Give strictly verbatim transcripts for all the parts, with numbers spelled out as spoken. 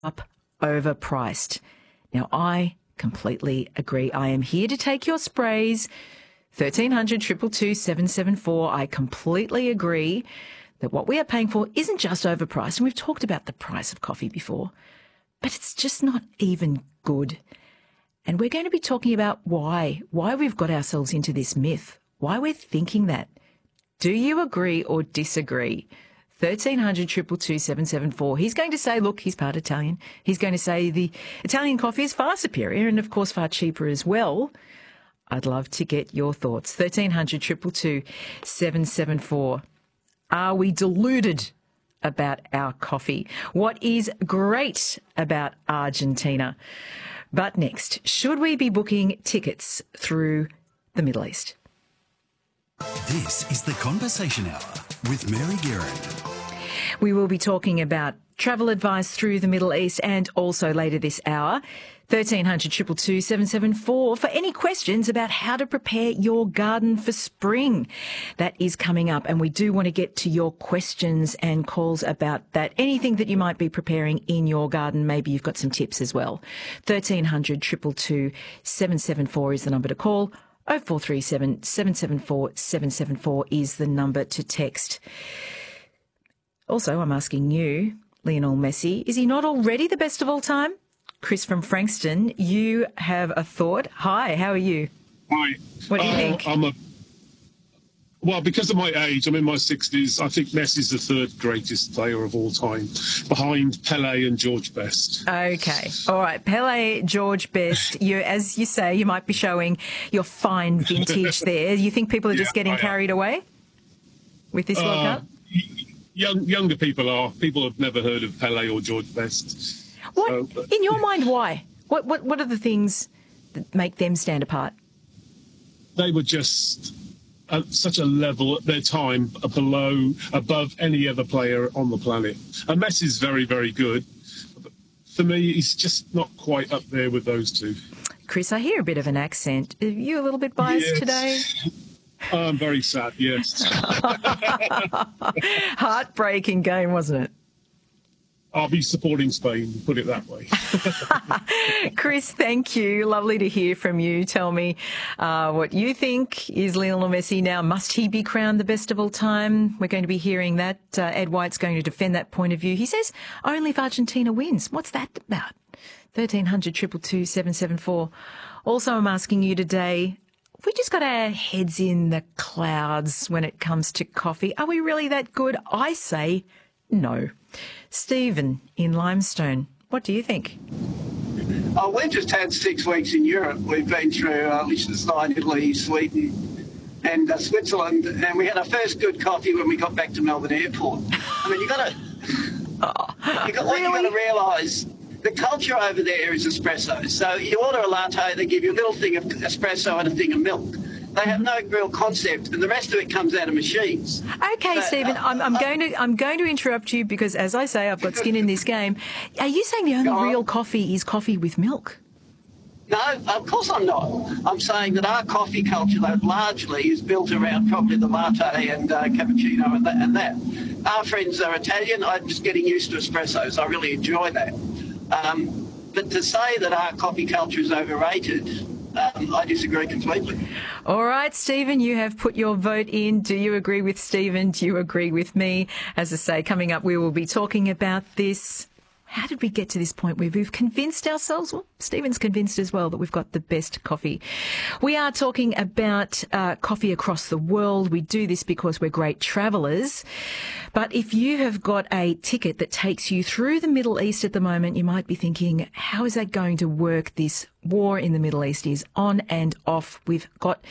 up overpriced. Now, I completely agree. I am here to take your sprays. thirteen hundred, two two two, seven seven four. I completely agree that what we are paying for isn't just overpriced. And we've talked about the price of coffee before, but it's just not even good. And we're going to be talking about why, why we've got ourselves into this myth, why we're thinking that. Do you agree or disagree? thirteen hundred, two two two, seven seven four. He's going to say, look, he's part Italian. He's going to say the Italian coffee is far superior and, of course, far cheaper as well. I'd love to get your thoughts. thirteen hundred, two two two, seven seven four. Are we deluded about our coffee? What is great about Argentina? But next, should we be booking tickets through the Middle East? This is the Conversation Hour with Mary Guerin. We will be talking about travel advice through the Middle East and also later this hour, thirteen hundred, two two two, seven seven four, for any questions about how to prepare your garden for spring. That is coming up, and we do want to get to your questions and calls about that. Anything that you might be preparing in your garden, maybe you've got some tips as well. thirteen hundred, two two two, seven seven four is the number to call. oh four three seven, seven seven four, seven seven four is the number to text. Also, I'm asking you, Lionel Messi, is he not already the best of all time? Chris from Frankston, you have a thought. Hi, how are you? Hi. What do you uh, think? I'm a well, because of my age, I'm in my sixties. I think Messi's the third greatest player of all time, behind Pele and George Best. Okay. All right. Pele, George Best, you, as you say, you might be showing your fine vintage there. You think people are just Yeah, getting I carried am. away with this World Uh, Cup? y- young, younger people are. People have never heard of Pele or George Best. What, So, uh, in your mind, why? What, what, what are the things that make them stand apart? They were just at such a level at their time below, above any other player on the planet. And Messi's very, very good. But for me, he's just not quite up there with those two. Chris, I hear a bit of an accent. Are you a little bit biased Yes. today? I'm very sad, yes. Heartbreaking game, wasn't it? I'll be supporting Spain, put it that way. Chris, thank you. Lovely to hear from you. Tell me uh, what you think. Is Lionel Messi now, must he be crowned the best of all time? We're going to be hearing that. Uh, Ed White's going to defend that point of view. He says only if Argentina wins. What's that about? thirteen hundred, two two two, seven seven four. Also, I'm asking you today, have we just got our heads in the clouds when it comes to coffee? Are we really that good? I say no. Stephen in Limestone, what do you think? Oh, we've just had six weeks in Europe. We've been through uh, Liechtenstein, Italy, Sweden and uh, Switzerland, and we had our first good coffee when we got back to Melbourne Airport. I mean, you got to Oh, you got, what you got to realise, the culture over there is espresso. So you order a latte, they give you a little thing of espresso and a thing of milk. They have no real concept, and the rest of it comes out of machines. Okay, But, Stephen, uh, I'm, I'm uh, going to I'm going to interrupt you because, as I say, I've got skin in this game. Are you saying the only Go on. real coffee is coffee with milk? No, of course I'm not. I'm saying that our coffee culture, though, largely is built around probably the latte and uh, cappuccino and that, and that. Our friends are Italian. I'm just getting used to espressos. I really enjoy that. Um, but to say that our coffee culture is overrated, um, I disagree completely. All right, Stephen, you have put your vote in. Do you agree with Stephen? Do you agree with me? As I say, coming up, we will be talking about this. How did we get to this point where we've convinced ourselves, well, Stephen's convinced as well, that we've got the best coffee? We are talking about uh, coffee across the world. We do this because we're great travellers. But if you have got a ticket that takes you through the Middle East at the moment, you might be thinking, how is that going to work? This war in the Middle East is on and off. We've got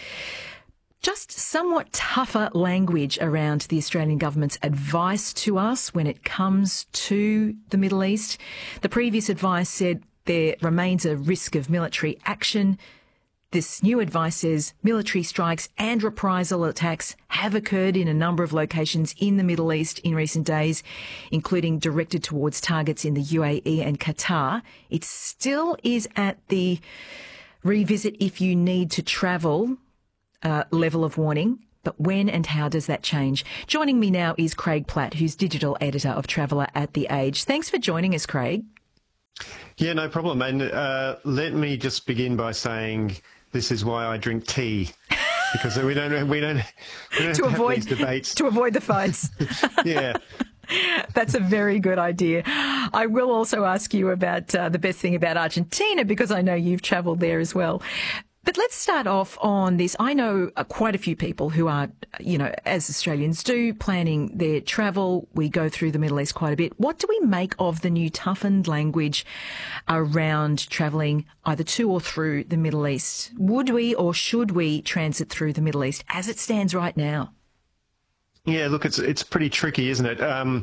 just somewhat tougher language around the Australian government's advice to us when it comes to the Middle East. The previous advice said there remains a risk of military action. This new advice says military strikes and reprisal attacks have occurred in a number of locations in the Middle East in recent days, including directed towards targets in the U A E and Qatar. It still is at the revisit if you need to travel Uh, level of warning, but when and how does that change? Joining me now is Craig Platt, who's digital editor of Traveller at The Age. Thanks for joining us, Craig. Yeah, no problem. And uh, let me just begin by saying this is why I drink tea. Because we don't, we don't, we don't to have avoid these debates. To avoid the fights. Yeah. That's a very good idea. I will also ask you about uh, the best thing about Argentina, because I know you've travelled there as well. But let's start off on this. I know uh, quite a few people who are, you know, as Australians do, planning their travel. We go through the Middle East quite a bit. What do we make of the new toughened language around travelling either to or through the Middle East? Would we or should we transit through the Middle East as it stands right now? Yeah, look, it's it's pretty tricky, isn't it? Um,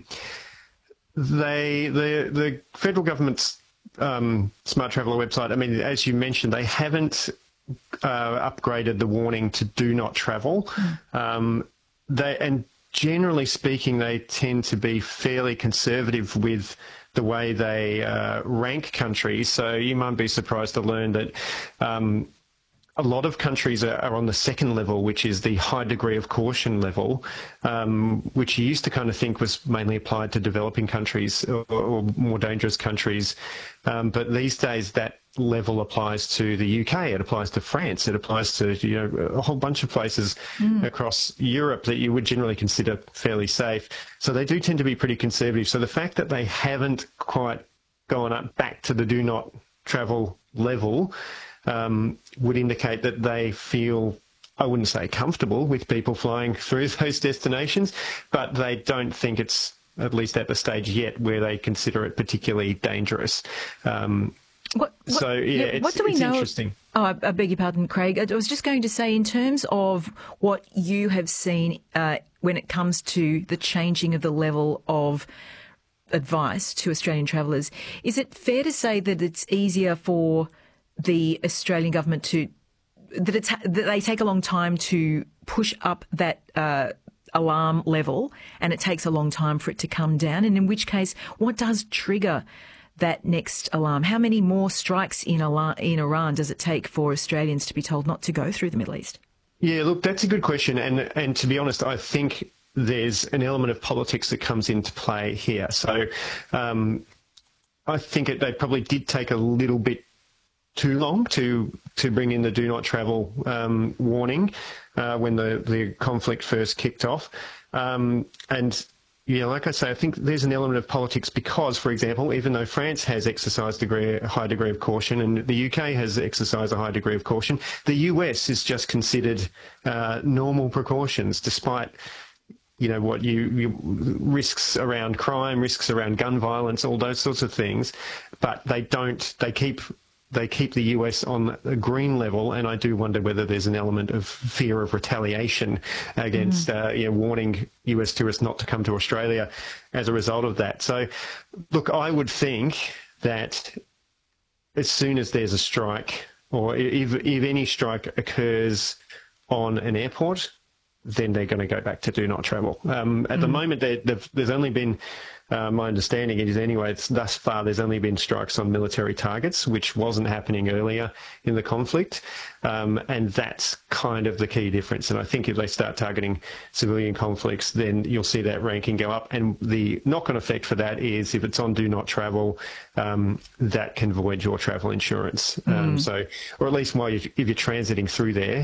they the the federal government's um, Smart Traveller website. I mean, as you mentioned, they haven't uh, upgraded the warning to do not travel. Mm. Um, they and generally speaking, they tend to be fairly conservative with the way they uh, rank countries. So you might be surprised to learn that. Um, A lot of countries are, are on the second level, which is the high degree of caution level, um, which you used to kind of think was mainly applied to developing countries or, or more dangerous countries. Um, but these days, that level applies to the U K, it applies to France, it applies to you know a whole bunch of places mm. across Europe that you would generally consider fairly safe. So they do tend to be pretty conservative. So the fact that they haven't quite gone up back to the do not travel level Um, would indicate that they feel, I wouldn't say comfortable with people flying through those destinations, but they don't think it's, at least at the stage yet, where they consider it particularly dangerous. Um, what, what, so, yeah, yeah, it's, what do we it's know? interesting. Oh, I, I beg your pardon, Craig. I was just going to say, in terms of what you have seen uh, when it comes to the changing of the level of advice to Australian travellers, is it fair to say that it's easier for the Australian government to that it's that they take a long time to push up that uh, alarm level, and it takes a long time for it to come down? And in which case, what does trigger that next alarm? How many more strikes in Iran, in Iran does it take for Australians to be told not to go through the Middle East? Yeah, look, that's a good question, and and to be honest, I think there's an element of politics that comes into play here. So um, I think it, they probably did take a little bit too long to to bring in the do not travel um, warning uh, when the, the conflict first kicked off. Um, and, yeah, like I say, I think there's an element of politics because, for example, even though France has exercised degree, a high degree of caution and the U K has exercised a high degree of caution, the U S is just considered uh, normal precautions despite you know, what you, you risks around crime, risks around gun violence, all those sorts of things. But they don't, they keep They keep the U S on a green level, and I do wonder whether there's an element of fear of retaliation against, mm. uh, you know, warning U S tourists not to come to Australia as a result of that. So, look, I would think that as soon as there's a strike, or if, if any strike occurs on an airport, then they're going to go back to do not travel. Um, at mm. the moment, there's only been... Uh, my understanding is anyway, it's thus far there's only been strikes on military targets, which wasn't happening earlier in the conflict. Um, and that's kind of the key difference. And I think if they start targeting civilian conflicts, then you'll see that ranking go up. And the knock-on effect for that is if it's on do not travel, um, that can void your travel insurance. Mm. Um, so, or at least while you, if you're transiting through there,